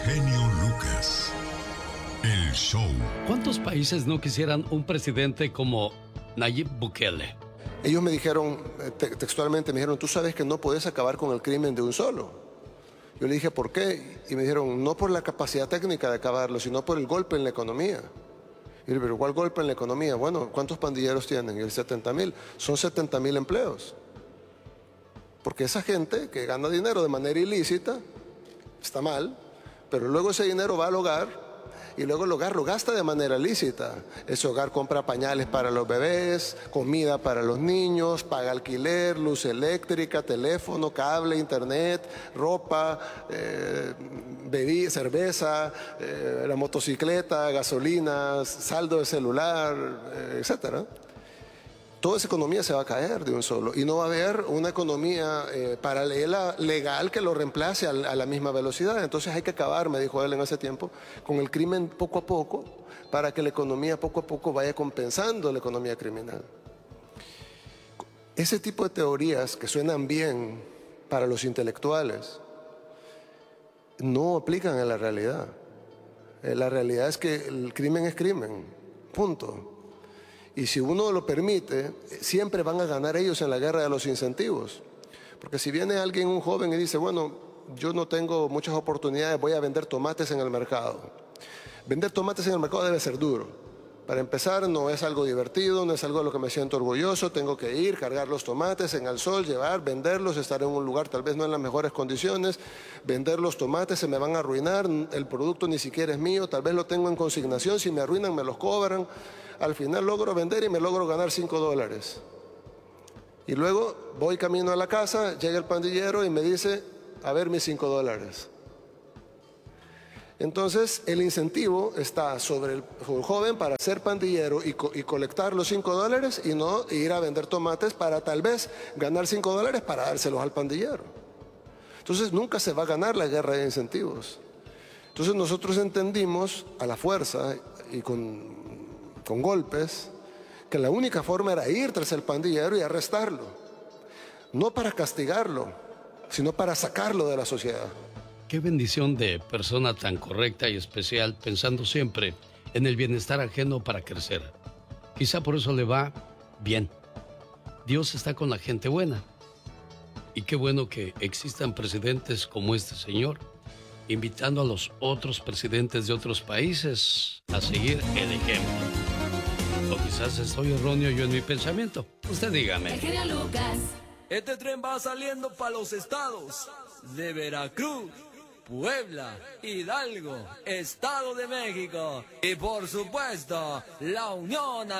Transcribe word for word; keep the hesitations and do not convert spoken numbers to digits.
Genio Lucas, el show. ¿Cuántos países no quisieran un presidente como Nayib Bukele? Ellos me dijeron, te textualmente me dijeron, tú sabes que no puedes acabar con el crimen de un solo. Yo le dije, ¿por qué? Y me dijeron, no por la capacidad técnica de acabarlo, sino por el golpe en la economía. Y yo le dije, ¿pero cuál golpe en la economía? Bueno, ¿cuántos pandilleros tienen? Y el setenta mil. Son setenta mil empleos. Porque esa gente que gana dinero de manera ilícita, está mal, pero luego ese dinero va al hogar y luego el hogar lo gasta de manera lícita. Ese hogar compra pañales para los bebés, comida para los niños, paga alquiler, luz eléctrica, teléfono, cable, internet, ropa, eh, bebida, cerveza, eh, la motocicleta, gasolina, saldo de celular, eh, etcétera. Toda esa economía se va a caer de un solo y no va a haber una economía eh, paralela, legal, que lo reemplace a, a la misma velocidad. Entonces hay que acabar, me dijo él en ese tiempo, con el crimen poco a poco para que la economía poco a poco vaya compensando la economía criminal. Ese tipo de teorías que suenan bien para los intelectuales no aplican a la realidad. Eh, la realidad es que el crimen es crimen, punto. Y si uno lo permite, siempre van a ganar ellos en la guerra de los incentivos. Porque si viene alguien, un joven, y dice, bueno, yo no tengo muchas oportunidades, voy a vender tomates en el mercado. Vender tomates en el mercado debe ser duro. Para empezar, no es algo divertido, no es algo de lo que me siento orgulloso. Tengo que ir, cargar los tomates en el sol, llevar, venderlos, estar en un lugar tal vez no en las mejores condiciones. Vender los tomates, se me van a arruinar, el producto ni siquiera es mío, tal vez lo tengo en consignación, si me arruinan me los cobran. Al final logro vender y me logro ganar cinco dólares. Y luego voy camino a la casa, llega el pandillero y me dice, a ver mis cinco dólares. Entonces el incentivo está sobre el, sobre el joven para ser pandillero y, co y colectar los cinco dólares y no ir a vender tomates para tal vez ganar cinco dólares para dárselos al pandillero. Entonces nunca se va a ganar la guerra de incentivos. Entonces nosotros entendimos a la fuerza y con... con golpes, que la única forma era ir tras el pandillero y arrestarlo, no para castigarlo, sino para sacarlo de la sociedad. Qué bendición de persona tan correcta y especial, pensando siempre en el bienestar ajeno para crecer. Quizá por eso le va bien. Dios está con la gente buena. Y qué bueno que existan presidentes como este señor, invitando a los otros presidentes de otros países a seguir el ejemplo. O quizás estoy erróneo yo en mi pensamiento. Usted dígame. Genio Lucas. Este tren va saliendo para los estados de Veracruz, Puebla, Hidalgo, Estado de México y por supuesto la Unión